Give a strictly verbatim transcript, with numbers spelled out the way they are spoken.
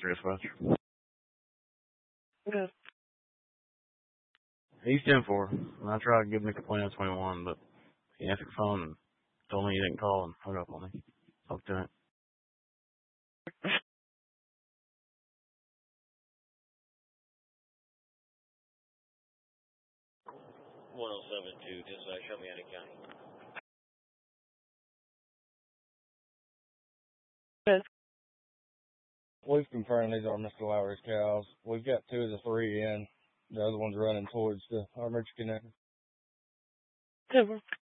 dispatch. Good. He's ten four. And I tried giving a complaint on twenty-one, but he answered the phone and told me he didn't call and hung up on me. Talked to him. one oh seven two, dispatch, Shelby County. Good. We've confirmed these are Mister Lowry's cows. We've got two of the three in. The other one's running towards the Armature Connector. Good.